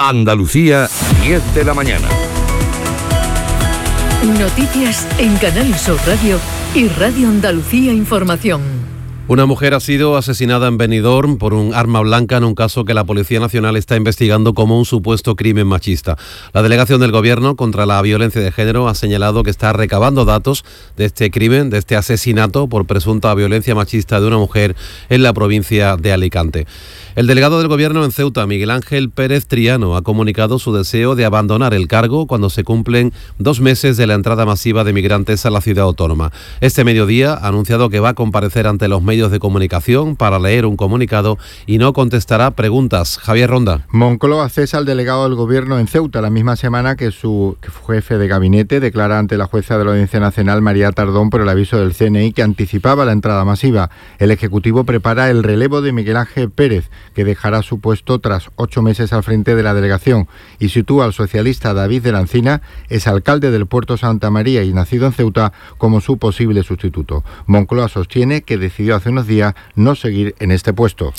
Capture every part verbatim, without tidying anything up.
Andalucía, diez de la mañana. Noticias en Canal Sur Radio y Radio Andalucía Información. Una mujer ha sido asesinada en Benidorm por un arma blanca en un caso que la Policía Nacional está investigando como un supuesto crimen machista. La delegación del Gobierno contra la violencia de género ha señalado que está recabando datos de este crimen, de este asesinato por presunta violencia machista de una mujer en la provincia de Alicante. El delegado del Gobierno en Ceuta, Miguel Ángel Pérez Triano, ha comunicado su deseo de abandonar el cargo cuando se cumplen dos meses de la entrada masiva de migrantes a la ciudad autónoma. Este mediodía ha anunciado que va a comparecer ante los medios de comunicación para leer un comunicado y no contestará preguntas. Javier Ronda. Moncloa cesa al delegado del Gobierno en Ceuta la misma semana que su jefe de gabinete declara ante la jueza de la Audiencia Nacional, María Tardón, por el aviso del C N I que anticipaba la entrada masiva. El Ejecutivo prepara el relevo de Miguel Ángel Pérez, que dejará su puesto tras ocho meses al frente de la delegación, y sitúa al socialista David de la Encina, exalcalde del Puerto Santa María y nacido en Ceuta, como su posible sustituto. Moncloa sostiene que decidió hace unos días no seguir en este puesto.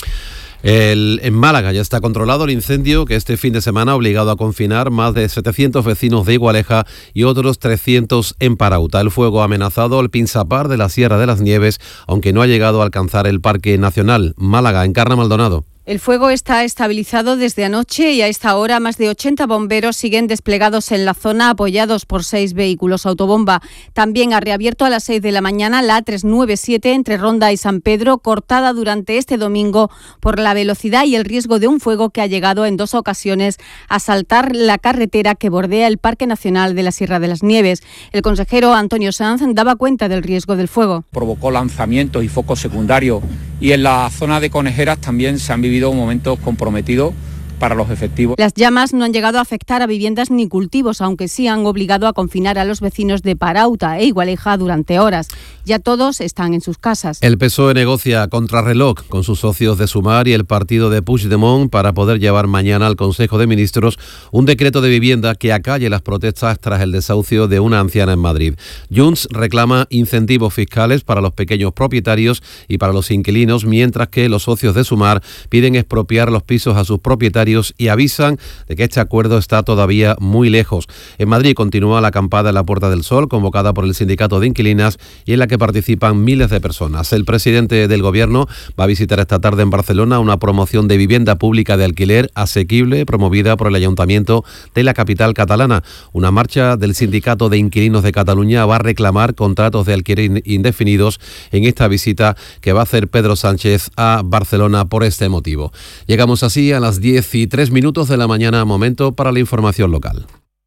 El, en Málaga ya está controlado el incendio que este fin de semana ha obligado a confinar más de setecientos vecinos de Igualeja y otros trescientos en Parauta. El fuego ha amenazado el Pinsapar de la Sierra de las Nieves, aunque no ha llegado a alcanzar el Parque Nacional. Málaga, Encarna Maldonado. El fuego está estabilizado desde anoche y a esta hora más de ochenta bomberos siguen desplegados en la zona, apoyados por seis vehículos autobomba. También ha reabierto a las seis de la mañana la A trescientos noventa y siete entre Ronda y San Pedro, cortada durante este domingo por la velocidad y el riesgo de un fuego que ha llegado en dos ocasiones a saltar la carretera que bordea el Parque Nacional de la Sierra de las Nieves. El consejero Antonio Sanz daba cuenta del riesgo del fuego. Provocó lanzamientos y focos secundarios, y en la zona de Conejeras también se han vivido momentos comprometidos para los efectivos. Las llamas no han llegado a afectar a viviendas ni cultivos, aunque sí han obligado a confinar a los vecinos de Parauta e Igualeja durante horas. Ya todos están en sus casas. El P S O E negocia contrarreloj con sus socios de Sumar y el partido de Puigdemont para poder llevar mañana al Consejo de Ministros un decreto de vivienda que acalle las protestas tras el desahucio de una anciana en Madrid. Junts reclama incentivos fiscales para los pequeños propietarios y para los inquilinos, mientras que los socios de Sumar piden expropiar los pisos a sus propietarios y avisan de que este acuerdo está todavía muy lejos. En Madrid continúa la acampada en la Puerta del Sol, convocada por el Sindicato de Inquilinas y en la que participan miles de personas. El presidente del Gobierno va a visitar esta tarde en Barcelona una promoción de vivienda pública de alquiler asequible promovida por el Ayuntamiento de la capital catalana. Una marcha del Sindicato de Inquilinos de Cataluña va a reclamar contratos de alquiler indefinidos en esta visita que va a hacer Pedro Sánchez a Barcelona por este motivo. Llegamos así a las diez y tres minutos de la mañana, momento para la información local.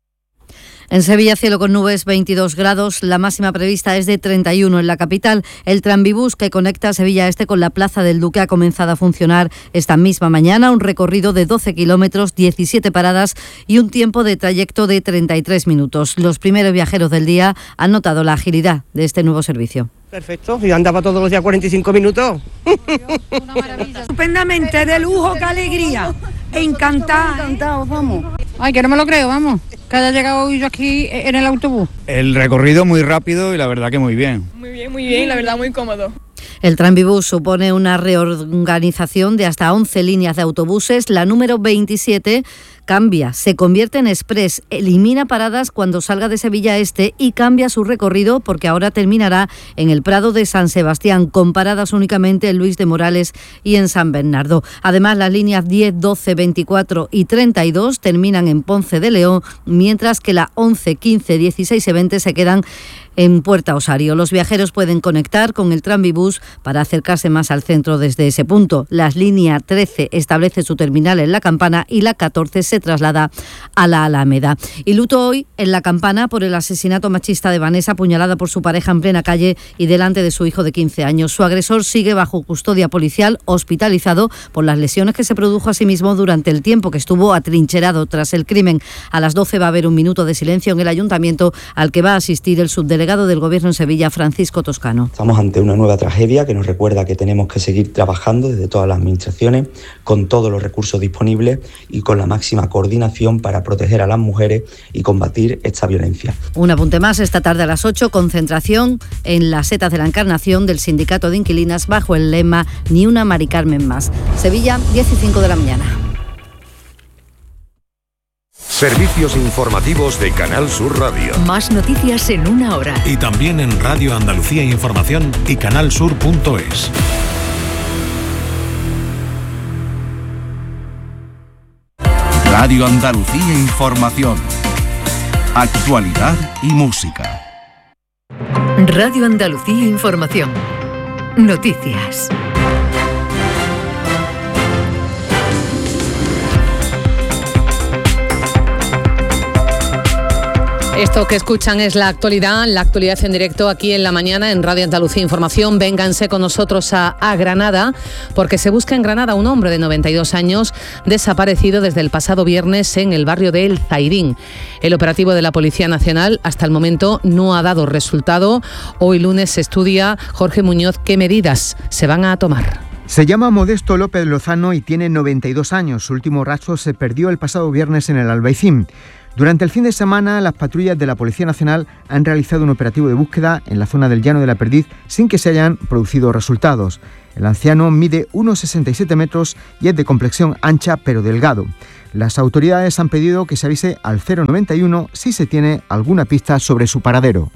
En Sevilla, cielo con nubes, veintidós grados, la máxima prevista es de treinta y uno en la capital. El tranvibús que conecta Sevilla Este con la Plaza del Duque ha comenzado a funcionar esta misma mañana, un recorrido de doce kilómetros, diecisiete paradas y un tiempo de trayecto de treinta y tres minutos. Los primeros viajeros del día han notado la agilidad de este nuevo servicio. Perfecto, yo andaba todos los días cuarenta y cinco minutos. Una maravilla. Estupendamente, de lujo, qué alegría. Encantada. Encantados, vamos. Ay, que no me lo creo, vamos. Que haya llegado yo aquí en el autobús. El recorrido muy rápido y la verdad que muy bien. Muy bien, muy bien, la verdad muy cómodo. El tranvibús supone una reorganización de hasta once líneas de autobuses. La número veintisiete cambia, se convierte en express, elimina paradas cuando salga de Sevilla Este y cambia su recorrido porque ahora terminará en el Prado de San Sebastián, con paradas únicamente en Luis de Morales y en San Bernardo. Además, las líneas diez, doce, veinticuatro y treinta y dos terminan en Ponce de León, mientras que la once, quince, dieciséis y veinte se quedan en Puerta Osario. Los viajeros pueden conectar con el tranvibús para acercarse más al centro desde ese punto. La línea trece establece su terminal en La Campana y la catorce se traslada a la Alameda. Y luto hoy en La Campana por el asesinato machista de Vanessa, apuñalada por su pareja en plena calle y delante de su hijo de quince años. Su agresor sigue bajo custodia policial, hospitalizado por las lesiones que se produjo a sí mismo durante el tiempo que estuvo atrincherado tras el crimen. A las doce va a haber un minuto de silencio en el Ayuntamiento al que va a asistir el subdelegado del Gobierno en Sevilla, Francisco Toscano. Estamos ante una nueva tragedia que nos recuerda que tenemos que seguir trabajando desde todas las administraciones, con todos los recursos disponibles y con la máxima coordinación para proteger a las mujeres y combatir esta violencia. Un apunte más, esta tarde a las ocho, concentración en las Setas de la Encarnación del Sindicato de Inquilinas bajo el lema Ni una Mari Carmen más. Sevilla, diez y cinco de la mañana. Servicios informativos de Canal Sur Radio. Más noticias en una hora. Y también en Radio Andalucía Información y canalsur punto es. Radio Andalucía Información. Actualidad y música. Radio Andalucía Información. Noticias. Esto que escuchan es la actualidad, la actualidad en directo aquí en la mañana en Radio Andalucía Información. Vénganse con nosotros a, a Granada, porque se busca en Granada un hombre de noventa y dos años desaparecido desde el pasado viernes en el barrio de El Zairín. El operativo de la Policía Nacional hasta el momento no ha dado resultado. Hoy lunes se estudia, Jorge Muñoz, qué medidas se van a tomar. Se llama Modesto López Lozano y tiene noventa y dos años. Su último rastro se perdió el pasado viernes en el Albaicín. Durante el fin de semana, las patrullas de la Policía Nacional han realizado un operativo de búsqueda en la zona del Llano de la Perdiz sin que se hayan producido resultados. El anciano mide uno coma sesenta y siete metros y es de complexión ancha pero delgado. Las autoridades han pedido que se avise al cero noventa y uno si se tiene alguna pista sobre su paradero.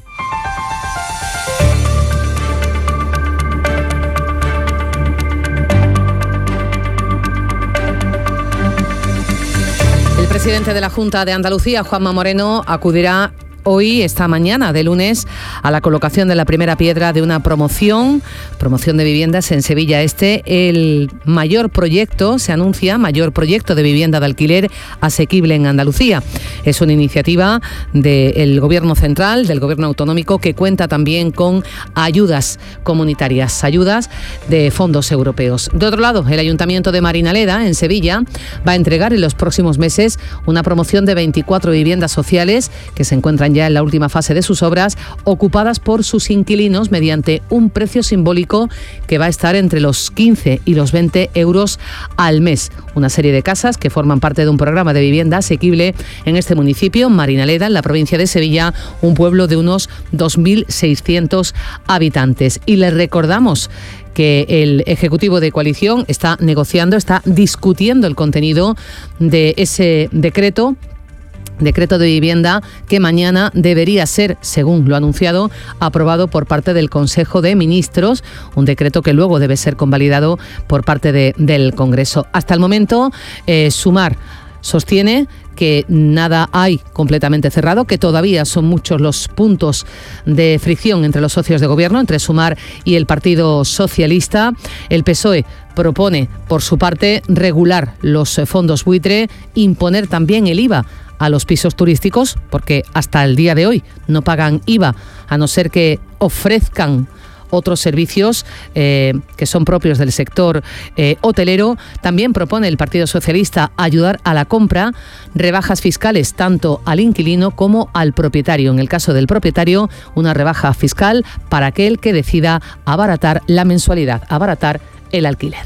El presidente de la Junta de Andalucía, Juanma Moreno, acudirá hoy, esta mañana de lunes, a la colocación de la primera piedra de una promoción, promoción de viviendas en Sevilla Este. El mayor proyecto, se anuncia, mayor proyecto de vivienda de alquiler asequible en Andalucía. Es una iniciativa del Gobierno central, del Gobierno autonómico, que cuenta también con ayudas comunitarias, ayudas de fondos europeos. De otro lado, el Ayuntamiento de Marinaleda, en Sevilla, va a entregar en los próximos meses una promoción de veinticuatro viviendas sociales que se encuentran ya en la última fase de sus obras, ocupadas por sus inquilinos mediante un precio simbólico que va a estar entre los quince y los veinte euros al mes. Una serie de casas que forman parte de un programa de vivienda asequible en este municipio, Marinaleda, en la provincia de Sevilla, un pueblo de unos dos mil seiscientos habitantes. Y les recordamos que el Ejecutivo de Coalición está negociando, está discutiendo el contenido de ese decreto Decreto de vivienda que mañana debería ser, según lo anunciado, aprobado por parte del Consejo de Ministros, un decreto que luego debe ser convalidado por parte de, del Congreso. Hasta el momento, eh, Sumar sostiene que nada hay completamente cerrado, que todavía son muchos los puntos de fricción entre los socios de gobierno, entre Sumar y el Partido Socialista. El P S O E propone, por su parte, regular los fondos buitre, imponer también el I V A a los pisos turísticos, porque hasta el día de hoy no pagan I V A, a no ser que ofrezcan otros servicios eh, que son propios del sector eh, hotelero. También propone el Partido Socialista ayudar a la compra, rebajas fiscales tanto al inquilino como al propietario. En el caso del propietario, una rebaja fiscal para aquel que decida abaratar la mensualidad, abaratar el alquiler.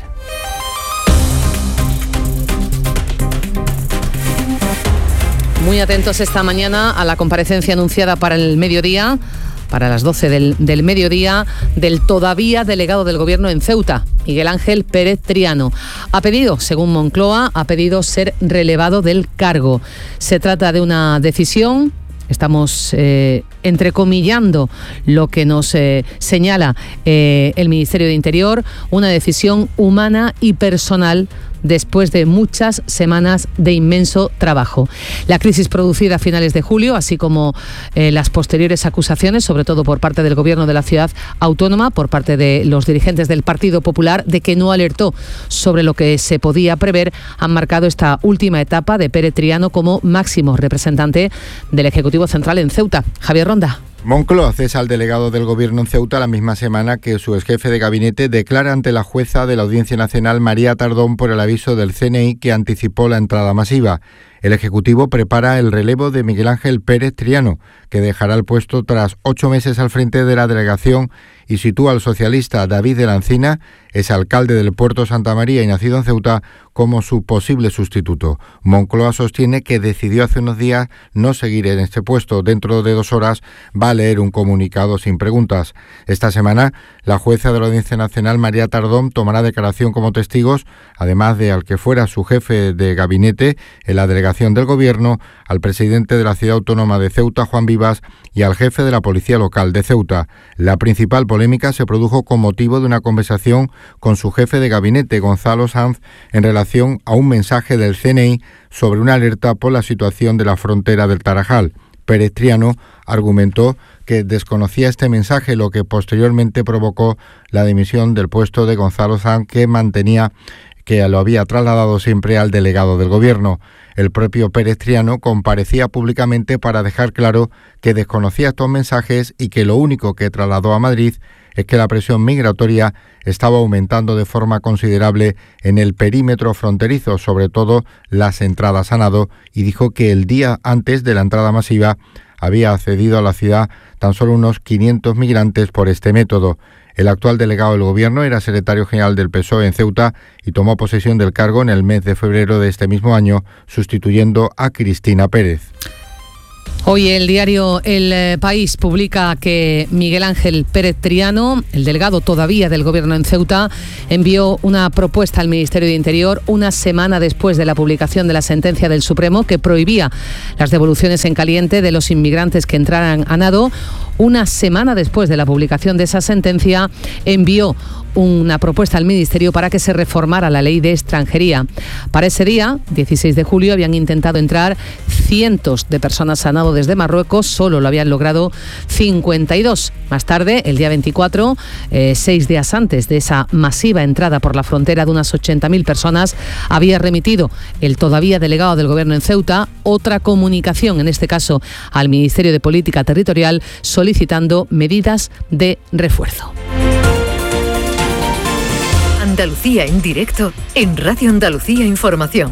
Muy atentos esta mañana a la comparecencia anunciada para el mediodía, para las doce del, del mediodía, del todavía delegado del Gobierno en Ceuta, Miguel Ángel Pérez Triano. Ha pedido, según Moncloa, ha pedido ser relevado del cargo. Se trata de una decisión, estamos eh, entrecomillando lo que nos eh, señala eh, el Ministerio de Interior, una decisión humana y personal después de muchas semanas de inmenso trabajo. La crisis producida a finales de julio, así como eh, las posteriores acusaciones, sobre todo por parte del Gobierno de la Ciudad Autónoma, por parte de los dirigentes del Partido Popular, de que no alertó sobre lo que se podía prever, han marcado esta última etapa de Pérez Triano como máximo representante del Ejecutivo Central en Ceuta. Javier Ronda. Moncloa cesa al delegado del Gobierno en Ceuta la misma semana que su exjefe de gabinete declara ante la jueza de la Audiencia Nacional, María Tardón, por el aviso del C N I que anticipó la entrada masiva. El Ejecutivo prepara el relevo de Miguel Ángel Pérez Triano, que dejará el puesto tras ocho meses al frente de la delegación, y sitúa al socialista David de la Encina, es alcalde del Puerto Santa María y nacido en Ceuta, como su posible sustituto. Moncloa sostiene que decidió hace unos días no seguir en este puesto. Dentro de dos horas va a leer un comunicado sin preguntas. Esta semana, la jueza de la Audiencia Nacional, María Tardón, tomará declaración como testigos, además de al que fuera su jefe de gabinete en la delegación delegación del Gobierno, al presidente de la Ciudad Autónoma de Ceuta, Juan Vivas, y al jefe de la Policía Local de Ceuta. La principal polémica se produjo con motivo de una conversación con su jefe de gabinete, Gonzalo Sanz, en relación a un mensaje del C N I sobre una alerta por la situación de la frontera del Tarajal. Pérez Triano argumentó que desconocía este mensaje, lo que posteriormente provocó la dimisión del puesto de Gonzalo Sanz, que mantenía que lo había trasladado siempre al delegado del Gobierno. El propio Pérez Triano comparecía públicamente para dejar claro que desconocía estos mensajes y que lo único que trasladó a Madrid es que la presión migratoria estaba aumentando de forma considerable en el perímetro fronterizo, sobre todo las entradas a nado, y dijo que el día antes de la entrada masiva había accedido a la ciudad tan solo unos quinientos migrantes por este método. El actual delegado del Gobierno era secretario general del P S O E en Ceuta y tomó posesión del cargo en el mes de febrero de este mismo año, sustituyendo a Cristina Pérez. Hoy el diario El País publica que Miguel Ángel Pérez Triano, el delegado todavía del Gobierno en Ceuta, envió una propuesta al Ministerio de Interior una semana después de la publicación de la sentencia del Supremo que prohibía las devoluciones en caliente de los inmigrantes que entraran a nado. Una semana después de la publicación de esa sentencia, envió una propuesta al Ministerio para que se reformara la ley de extranjería. Para ese día, dieciséis de julio, habían intentado entrar cientos de personas a nado desde Marruecos, solo lo habían logrado cincuenta y dos. Más tarde, el día veinticuatro, eh, seis días antes de esa masiva entrada por la frontera de unas ochenta mil personas, había remitido el todavía delegado del Gobierno en Ceuta otra comunicación, en este caso al Ministerio de Política Territorial, solicitando medidas de refuerzo. Andalucía en directo en Radio Andalucía Información.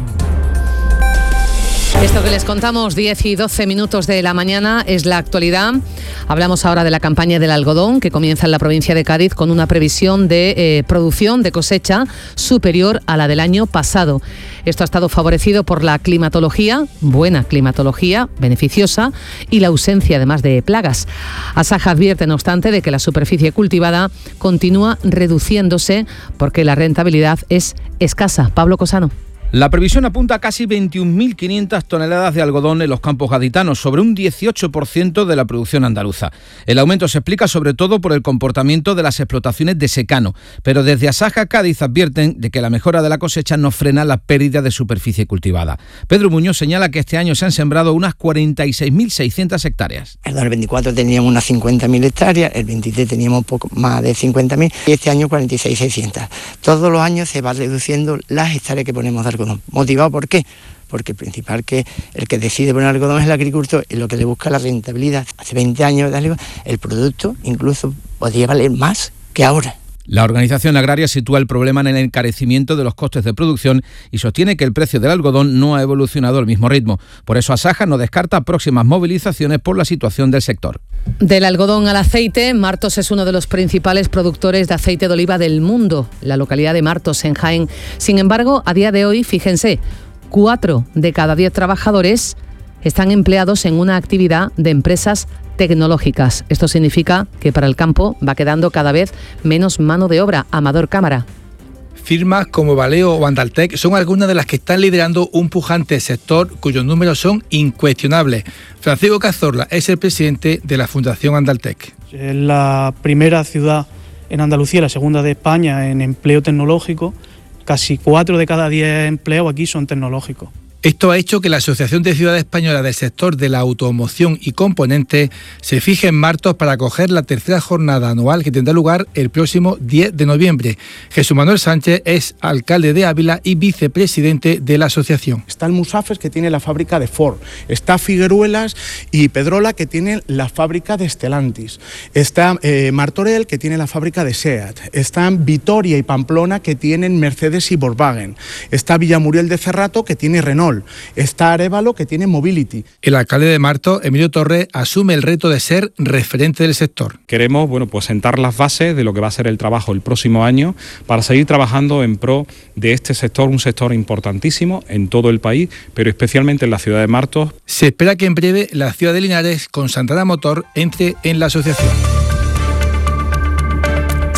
Esto que les contamos, diez y doce minutos de la mañana, es la actualidad. Hablamos ahora de la campaña del algodón, que comienza en la provincia de Cádiz con una previsión de eh, producción de cosecha superior a la del año pasado. Esto ha estado favorecido por la climatología, buena climatología, beneficiosa, y la ausencia además de plagas. Asaja advierte, no obstante, de que la superficie cultivada continúa reduciéndose porque la rentabilidad es escasa. Pablo Cosano. La previsión apunta a casi veintiún mil quinientas toneladas de algodón en los campos gaditanos, sobre un dieciocho por ciento de la producción andaluza. El aumento se explica sobre todo por el comportamiento de las explotaciones de secano, pero desde Asaja Cádiz advierten de que la mejora de la cosecha no frena la pérdida de superficie cultivada. Pedro Muñoz señala que este año se han sembrado unas cuarenta y seis mil seiscientas hectáreas. En el veinticuatro teníamos unas cincuenta mil hectáreas, el veintitrés teníamos un poco más de cincuenta mil y este año cuarenta y seis mil seiscientas. Todos los años se va reduciendo las hectáreas que ponemos de algodón. ¿Motivado por qué? Porque el principal que el que decide poner algodón es el agricultor y lo que le busca la rentabilidad. Hace veinte años el producto incluso podría valer más que ahora. La organización agraria sitúa el problema en el encarecimiento de los costes de producción y sostiene que el precio del algodón no ha evolucionado al mismo ritmo. Por eso Asaja no descarta próximas movilizaciones por la situación del sector. Del algodón al aceite, Martos es uno de los principales productores de aceite de oliva del mundo, la localidad de Martos, en Jaén. Sin embargo, a día de hoy, fíjense, cuatro de cada diez trabajadores están empleados en una actividad de empresas tecnológicas. Esto significa que para el campo va quedando cada vez menos mano de obra. Amador Cámara. Firmas como Valeo o Andaltec son algunas de las que están liderando un pujante sector cuyos números son incuestionables. Francisco Cazorla es el presidente de la Fundación Andaltec. Es la primera ciudad en Andalucía, la segunda de España en empleo tecnológico. Casi cuatro de cada diez empleos aquí son tecnológicos. Esto ha hecho que la Asociación de Ciudades Españolas del sector de la automoción y componentes se fije en Martos para acoger la tercera jornada anual que tendrá lugar el próximo diez de noviembre. Jesús Manuel Sánchez es alcalde de Ávila y vicepresidente de la asociación. Está el Musafes, que tiene la fábrica de Ford, está Figueruelas y Pedrola, que tiene la fábrica de Stellantis, está eh, Martorell, que tiene la fábrica de SEAT, están Vitoria y Pamplona, que tienen Mercedes y Volkswagen, está Villamuriel de Cerrato, que tiene Renault, está Arévalo, que tiene Mobility. El alcalde de Martos, Emilio Torres, asume el reto de ser referente del sector. Queremos, bueno, pues sentar las bases de lo que va a ser el trabajo el próximo año para seguir trabajando en pro de este sector, un sector importantísimo en todo el país, pero especialmente en la ciudad de Martos. Se espera que en breve la ciudad de Linares con Santana Motor entre en la asociación.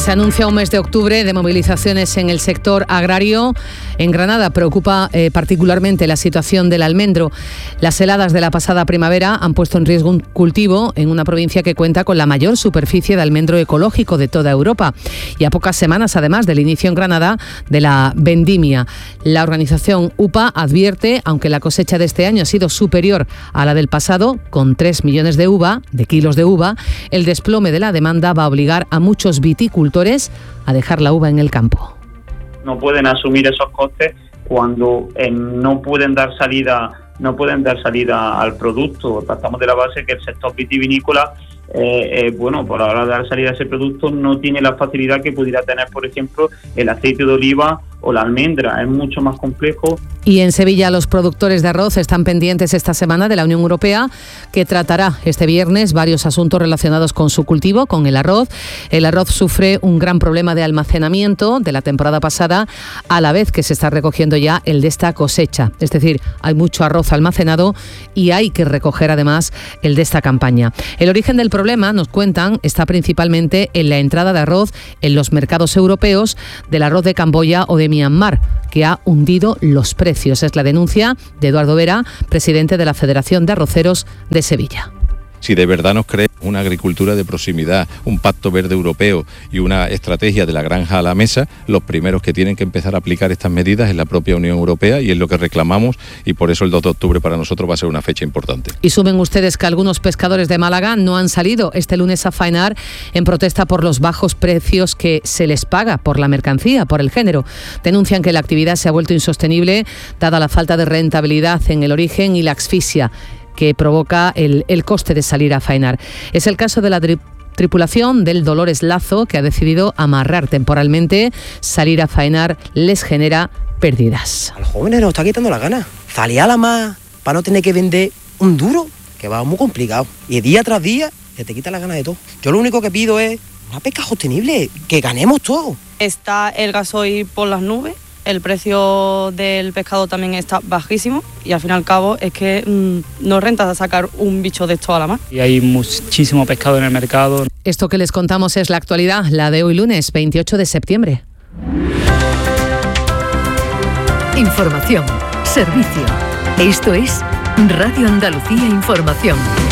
Se anuncia un mes de octubre de movilizaciones en el sector agrario. En Granada preocupa eh, particularmente la situación del almendro. Las heladas de la pasada primavera han puesto en riesgo un cultivo en una provincia que cuenta con la mayor superficie de almendro ecológico de toda Europa. Y a pocas semanas, además, del inicio en Granada de la vendimia. La organización U P A advierte, aunque la cosecha de este año ha sido superior a la del pasado, con tres millones de uva, de kilos de uva, el desplome de la demanda va a obligar a muchos viticultores a dejar la uva en el campo. No pueden asumir esos costes cuando eh, no pueden dar salida, no pueden dar salida al producto. Partamos de la base que el sector vitivinícola, eh, eh, bueno, por la hora de dar salida a ese producto no tiene la facilidad que pudiera tener, por ejemplo, el aceite de oliva o la almendra. Es mucho más complejo. Y en Sevilla los productores de arroz están pendientes esta semana de la Unión Europea, que tratará este viernes varios asuntos relacionados con su cultivo, con el arroz. El arroz sufre un gran problema de almacenamiento de la temporada pasada, a la vez que se está recogiendo ya el de esta cosecha. Es decir, hay mucho arroz almacenado y hay que recoger además el de esta campaña. El origen del problema, nos cuentan, está principalmente en la entrada de arroz en los mercados europeos, del arroz de Camboya o de Myanmar, que ha hundido los precios. Es la denuncia de Eduardo Vera, presidente de la Federación de Arroceros de Sevilla. Si de verdad nos creemos una agricultura de proximidad, un pacto verde europeo y una estrategia de la granja a la mesa, los primeros que tienen que empezar a aplicar estas medidas es la propia Unión Europea, y es lo que reclamamos, y por eso el dos de octubre para nosotros va a ser una fecha importante. Y sumen ustedes que algunos pescadores de Málaga no han salido este lunes a faenar en protesta por los bajos precios que se les paga por la mercancía, por el género. Denuncian que la actividad se ha vuelto insostenible dada la falta de rentabilidad en el origen y la asfixia que provoca el, el coste de salir a faenar. Es el caso de la tri- tripulación del Dolores Lazo, que ha decidido amarrar temporalmente. Salir a faenar les genera pérdidas. A los jóvenes nos está quitando la gana. Salir a la mar para no tener que vender un duro, que va muy complicado. Y día tras día se te quita la gana de todo. Yo lo único que pido es una pesca sostenible, que ganemos todo. Está el gasoil por las nubes. El precio del pescado también está bajísimo y al fin y al cabo es que mmm, no renta sacar un bicho de esto a la mar. Y hay muchísimo pescado en el mercado. Esto que les contamos es la actualidad, la de hoy lunes veintiocho de septiembre. Información, servicio. Esto es Radio Andalucía Información.